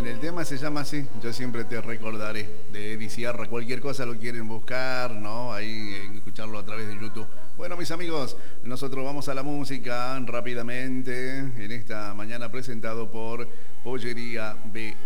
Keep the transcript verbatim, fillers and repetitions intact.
bien, el tema se llama así, Yo siempre te recordaré, de Eddie Sierra. Cualquier cosa lo quieren buscar, ¿no? Ahí, eh, escucharlo a través de YouTube. Bueno, mis amigos, nosotros vamos a la música rápidamente en esta mañana presentado por Pollería B.